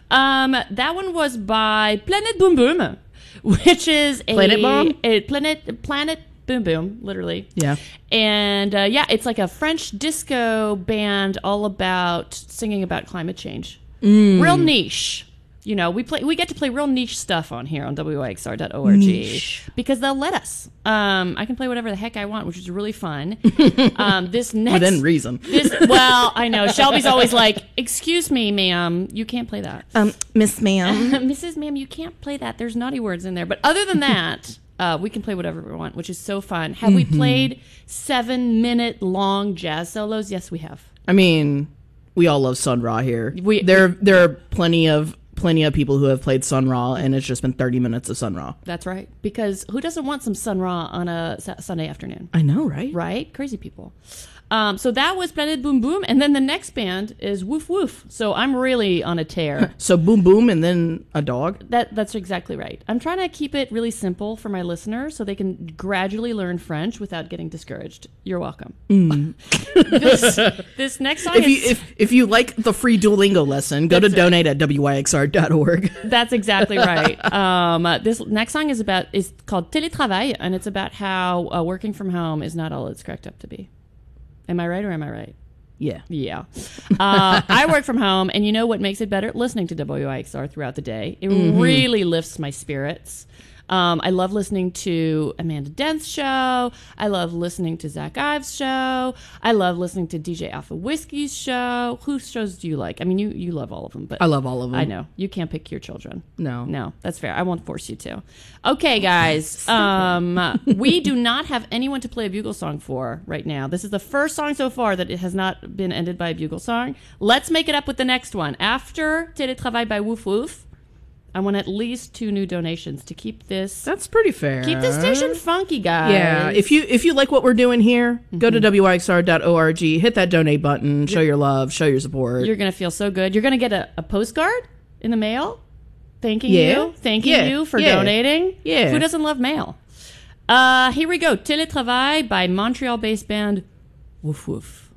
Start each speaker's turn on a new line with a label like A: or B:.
A: That one was by Planet Boom Boom, which is Planet Boom Boom, literally.
B: Yeah.
A: And it's like a French disco band all about singing about climate change. Real niche. You know, we get to play real niche stuff on here on WYXR.org because they'll let us. I can play whatever the heck I want, which is really fun. This next
B: within reason.
A: Well, I know Shelby's always like, "Excuse me, ma'am, you can't play that."
B: Miss Ma'am,
A: Mrs. Ma'am, you can't play that. There's naughty words in there. But other than that, we can play whatever we want, which is so fun. Have we played 7-minute long jazz solos? Yes, we have.
B: I mean, we all love Sun Ra here. There are plenty of people who have played Sun Ra, and it's just been 30 minutes of Sun Ra.
A: That's right. Because who doesn't want some Sun Ra on a Sunday afternoon?
B: I know, right?
A: Right? Crazy people. So that was Planet Boom Boom, and then the next band is Woof Woof. So I'm really on a tear.
B: So Boom Boom and then a dog?
A: That's exactly right. I'm trying to keep it really simple for my listeners so they can gradually learn French without getting discouraged. You're welcome. This next song
B: if you like the free Duolingo lesson, go to donate at wyxr.org.
A: That's exactly right. This next song is called Télétravail, and it's about how working from home is not all it's cracked up to be. Am I right or am I right?
B: Yeah.
A: Yeah. I work from home, and you know what makes it better? Listening to WYXR throughout the day. It really lifts my spirits. I love listening to Amanda Dent's show. I love listening to Zach Ives' show. I love listening to DJ Alpha Whiskey's show. Whose shows do you like? I mean, you love all of them. But
B: I love all of them.
A: I know. You can't pick your children.
B: No,
A: that's fair. I won't force you to. Okay, guys. We do not have anyone to play a bugle song for right now. This is the first song so far that it has not been ended by a bugle song. Let's make it up with the next one. After Télétravail by Woof Woof, I want at least 2 new donations to keep this.
B: That's pretty fair.
A: Keep this station funky, guys.
B: Yeah. If you like what we're doing here, go to wyxr.org, hit that donate button, show your love, show your support.
A: You're gonna feel so good. You're gonna get a postcard in the mail, thanking you for donating.
B: Yeah.
A: Who doesn't love mail? Here we go. Télétravail by Montreal-based band Woof Woof.